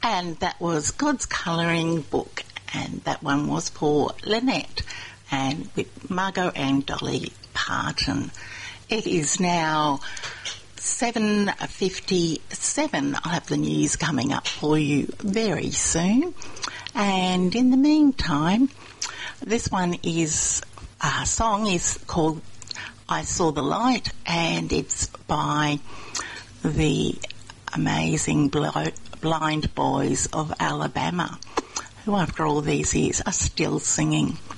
And that was God's Colouring Book, and that one was for Lynette, and with Margot and Dolly Parton. It is now 7:57. I'll have the news coming up for you very soon. And in the meantime, this one is, song is called I Saw the Light, and it's by the amazing Blind Boys of Alabama, who after all these years are still singing.